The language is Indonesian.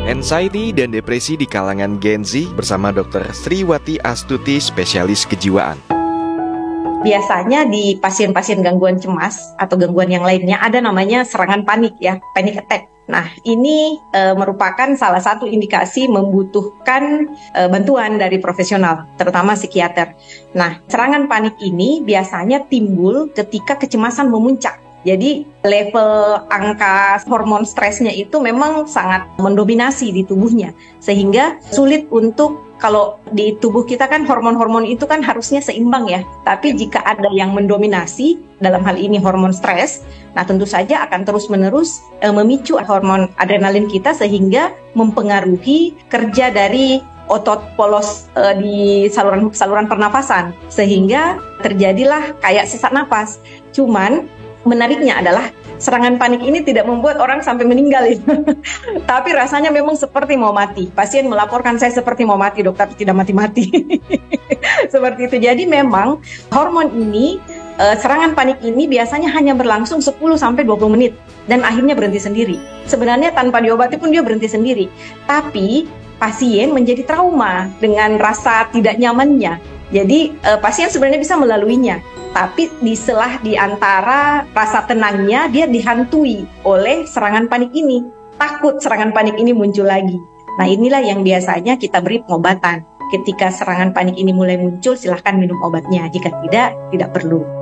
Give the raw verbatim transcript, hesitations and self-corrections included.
Anxiety dan depresi di kalangan Gen Z bersama dokter Sriwati Astuti, spesialis kejiwaan. Biasanya di pasien-pasien gangguan cemas atau gangguan yang lainnya ada namanya serangan panik ya, panic attack. Nah, ini e, merupakan salah satu indikasi membutuhkan e, bantuan dari profesional, terutama psikiater. Nah, serangan panik ini biasanya timbul ketika kecemasan memuncak. Jadi level angka hormon stresnya itu memang sangat mendominasi di tubuhnya, sehingga sulit untuk, kalau di tubuh kita kan hormon-hormon itu kan harusnya seimbang ya, tapi jika ada yang mendominasi, dalam hal ini hormon stres, nah tentu saja akan terus-menerus e, memicu hormon adrenalin kita sehingga mempengaruhi kerja dari otot polos e, di saluran saluran pernafasan, sehingga terjadilah kayak sesak napas. Cuman menariknya adalah serangan panik ini tidak membuat orang sampai meninggal ya. Tapi rasanya memang seperti mau mati. Pasien melaporkan, saya seperti mau mati dok, tapi tidak mati-mati. Seperti itu. Jadi memang hormon ini, eh, serangan panik ini biasanya hanya berlangsung sepuluh sampai dua puluh menit dan akhirnya berhenti sendiri. Sebenarnya tanpa diobati pun dia berhenti sendiri. Tapi pasien menjadi trauma dengan rasa tidak nyamannya. Jadi eh, pasien sebenarnya bisa melaluinya. Tapi di selah di antara rasa tenangnya, dia dihantui oleh serangan panik ini. Takut serangan panik ini muncul lagi. Nah, inilah yang biasanya kita beri pengobatan. Ketika serangan panik ini mulai muncul, silahkan minum obatnya. Jika tidak, tidak perlu.